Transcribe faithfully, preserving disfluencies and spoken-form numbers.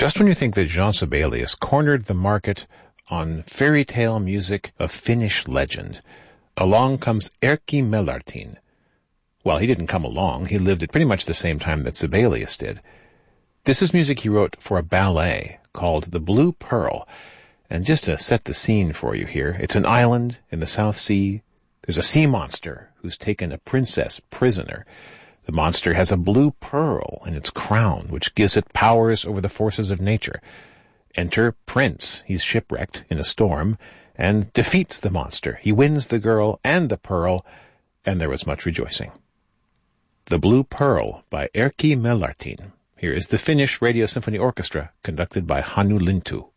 Just when you think that Jean Sibelius cornered the market on fairy tale music of Finnish legend, along comes Erkki Melartin. Well, he didn't come along. He lived at pretty much the same time that Sibelius did. This is music he wrote for a ballet called The Blue Pearl. And just to set the scene for you here, it's an island in the South Sea. There's a sea monster who's taken a princess prisoner. The monster has a blue pearl in its crown, which gives it powers over the forces of nature. Enter Prince. He's shipwrecked in a storm and defeats the monster. He wins the girl and the pearl, and there was much rejoicing. The Blue Pearl by Erkki Melartin. Here is the Finnish Radio Symphony Orchestra, conducted by Hannu Lintu.